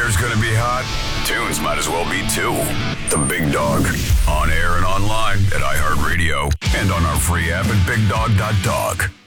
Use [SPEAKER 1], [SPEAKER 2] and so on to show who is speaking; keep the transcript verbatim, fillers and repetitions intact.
[SPEAKER 1] beer's gonna be hot, tunes might as well be too. The Big Dog. On air and online at iHeartRadio and on our free app at big dog dot dog.